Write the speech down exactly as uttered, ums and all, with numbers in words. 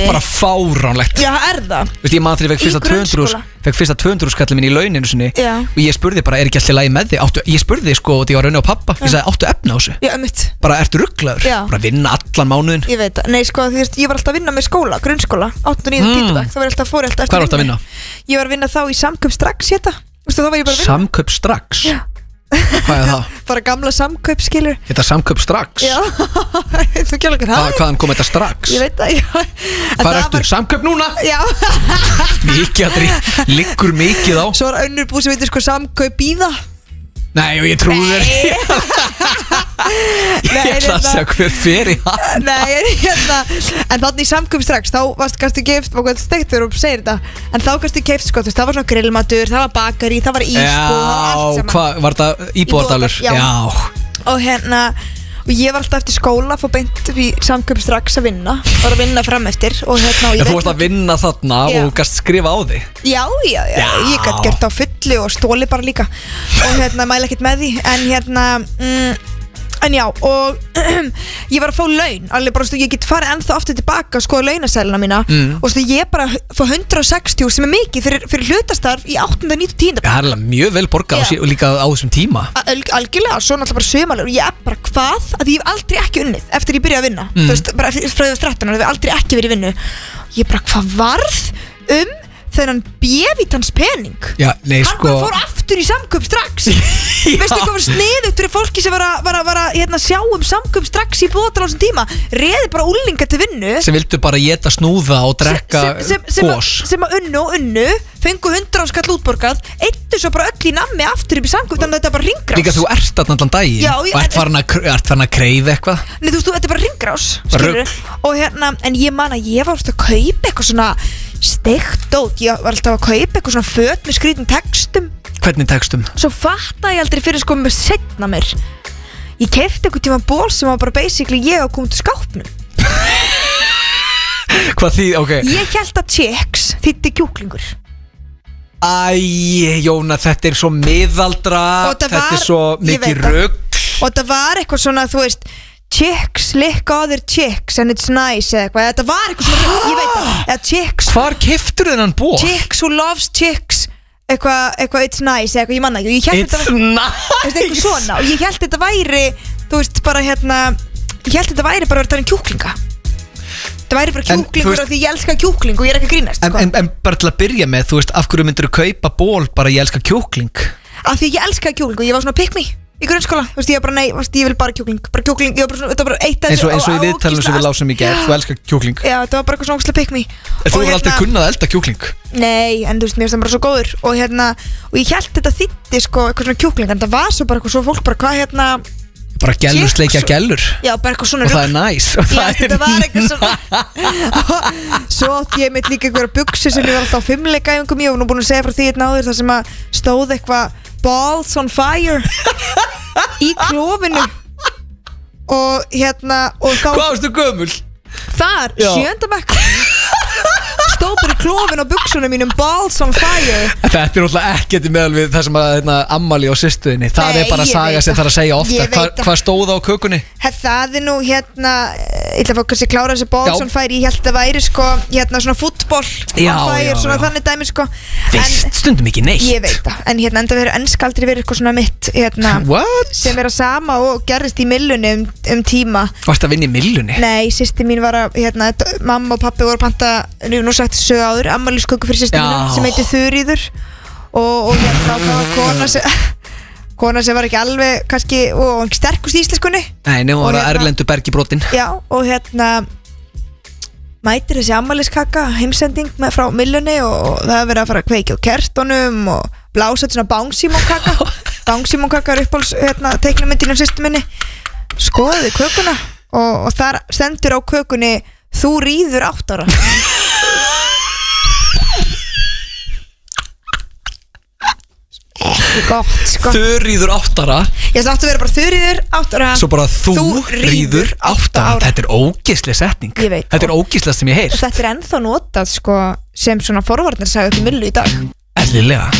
bara fáránlegt. Já, er það? Veist, ég maður þegar ég fekk fyrsta tvö hundruð fekk fyrsta tvö hundruð skallið mín í launinu sinni. Já. Og ég spurði bara, er ekki alltaf lagi með þig? Áttu, ég spurði sko, og ég var raunni á pappa. Ég sagði, áttu efna á þessu? Já, mitt. Bara, ertu rugglaður? Já. Bara vinna allan mánuðin. Ég veit það. Nei, sko, þú veist, ég var alltaf að vinna með skóla, grunnskóla, áttunda og níunda Mm. tíunda bekk. Það var alltaf fór ég alltaf Hvað er alltaf að vinna? Ég var að vinna þá í Samkaup strax hérna. Veistu, þá var ég bara að vinna. Samkaup strax? Já. Hvað er það? Bara gamla Samkaup, skilur. Þetta er Samkaup strax? Já. Þú kjálur ekki það? Hvaðan kom þetta strax? Ég veit það, já. Hvað ertu? Var... Samkaup núna? Já. Mikið að drí, liggur mikið á. Svo var önnur búið sem veitir sko Samkaup bíða. Nei, og ég trúi þér. Ég ætla að segja hver fer í hann. Nei, hérna. En þannig í Samkaup strax, þá varst kannski keift, og hvað stektur og segir þetta. En þá kannski keift, sko, þú veist, það var svona grillmatur, það var bakari, það var ísbúð, það var allt saman. Hvað, var þetta íbúðardalur? Já. Já. Og hérna, og ég var alltaf eftir skóla, fór beint upp í Samkaup strax að vinna, var að vinna fram eftir. Og hérna, og ég Já, þú varst að vinna þarna Já. og gast skrifa á þig. Já, já, já, Já. ég gæti gert á fullu og stóli bara líka. Og hérna, mæla ekkert með því. En hérna, mm, en já, og ég var að fá laun. Alveg bara, stu, ég get farið ennþá aftur tilbaka og skoða launasæluna mína. Mm. Og stu, ég bara fá hundrað og sextíu sem er mikið fyrir, fyrir hlutastarf í áttunda, níunda, tíunda. Það er alveg mjög vel borgað Já. og líka á þessum tíma. Al algjörlega, svo náttúrulega bara sömalur. Og ég er bara hvað, að ég hef aldrei ekki unnið eftir ég byrjaði að vinna. Mm. Þú veist, bara frá því þrettán, ég hef aldrei ekki verið í vinnu. Ég bara, hvað varð um þennan bjevítans pening? Já, nei, Hann sko bara fór aftur í Samkaup strax. Veistu hvað var sniðugt fyrir fólki sem var að, var að, var að hérna, sjá um Samkaup strax í bóðar á þessum tíma? Reði bara úlinga til vinnu sem vildu bara geta snúða og drekka sem, sem, sem, gos. að, sem að unnu og unnu fengu hundrað skall útborgað, eittu svo bara öll í nammi aftur upp í Samkaup, þannig að þetta er bara ringrás. Líka þú ert þarna allan daginn. Já, ég- og ert farin að, kr- ert farin að kreiða eitthvað. Nei, þú veist, þú, þetta er bara ringrás, Bara skilur. Og hérna, en ég man að ég var alltaf að kaupa eitthvað svona steikt dót. Ég var alltaf að kaupa eitthvað svona föt með skrítin textum. Hvernig textum? Svo fattaði ég aldrei fyrir sko með setna mér. Ég keypti eitthvað tíma ból sem var bara basically ég að koma til skápnum. Hvað því, ok. Ég held að chicks þýddi kjúklingur. Æ, Jóna, þetta er svo miðaldra. Og þetta Þetta var- er svo ég mikið veit það. rugg. Og þetta var eitthvað svona, þú veist, chicks lick other chicks and it's nice eða eitthvað. Þetta var eitthvað svona, ég veit það. Eða chicks, Hvar keyptur þennan ból? chicks who loves chicks. Eitthvað, eitthvað it's nice eða eitthvað, ég manna ekki. Og ég held It's þetta var, veist, eitthvað nice. svona. Og ég held þetta væri, þú veist, bara hérna, ég held þetta væri bara að vera kjúklinga. Þetta væri bara En, þú kjúklingur veist- af því ég elska kjúkling og ég er ekki að grínast, En, sko. en, en bara til að byrja með, þú veist, af hverju myndir þú kaupa ból bara ég elska kjúkling? Af því ég elska kjúkling og ég var svona pick me í grunnskóla. Þú veist, ég var bara, nei, þú veist, ég vil bara kjúkling. Bara kjúkling, ég var bara svona, þetta var bara eitt af Eins og, þessu eins og í á- á- viðtalinu sem við ógeðslega- lásum í gerð, þú elskar kjúkling. Já, þetta var bara eitthvað svona ógeðslega pick me. En þú Og voru aldrei hérna- kunnað að elda kjúkling. Nei, en þú veist, mér finnst það bara svo góður. Og hérna, og ég held þetta þýtti sko eitthvað svona kjúkling, en það var svo bara eitthvað svo fólk bara, hvað hérna, Bara gellur Chicks- sleikja gellur. já, bara eitthvað svona Og það rugl. er næs. Og Já, það er þetta var eitthvað svona. Svo átti ég mitt líka einhverja buxur sem ég var alltaf á fimmleikaæfingum. Ég var nú búin að segja frá því einn áður, þar sem að stóð eitthvað balls on fire í klófinu. Og hérna, og þá Hvað varstu gömul? þar, Já. sjönda bekk, stóð bara í klófinu á buxunum mínum balls on fire. Þetta er náttúrulega ekkert í meðal við það sem að hérna, ammali og systuðinni. Það Nei, er bara ég saga veit sem það. þarf að segja Ég ofta. veit Hva, það. Hvað stóð á kökunni? He, það er nú hérna, ég ætla að fá kannski að klára þessi balls Já. on fire. Ég held að það væri sko, hérna svona fútbol Já, on fire, já, svona já. þannig dæmi sko. Vist stundum ekki neitt. Ég veit það, en hérna enda verið ennska aldrei verið eitthvað svona mitt hérna, What? sem er að sama og gerðist í millunni um, um tíma. Varst að vinna í millunni? Nei, sýsti mín var að, hérna, d- mamma og pappi voru að panta, nú nú sagt sög áður, ammælisköku fyrir sýsti Já. mína sem heitir Þuríður. Og, og hérna, og það var kona sem, kona sem var ekki alveg, kannski, og ekki sterkust í íslenskunni. Nei, nefnum Og var að hérna- erlendu bergi brotin. Já, og hérna mætir þessi ammæliskaka heimsending með, frá millunni, og það er verið að fara að kveikja á kertunum og blása þetta svona Bang-Simon-kaka. Bang-Simon-kaka er uppáhalds hérna, teiknumyndin af sýstu minni. Skoðuðu kökuna og, og þar stendur á kökunni: þú ríður átt ára. Ekki gott, sko. Þuríður áttara. Ég það átti að vera bara Þuríður átt ára. Svo bara þú, Þú ríður áttara. Þetta er ógeðsleg setning. Ég veit Þetta er það. ógeðslega sem ég heyr. Þetta er ennþá notað sko sem svona forvarnarsaga upp í millu í dag. Eðlilega.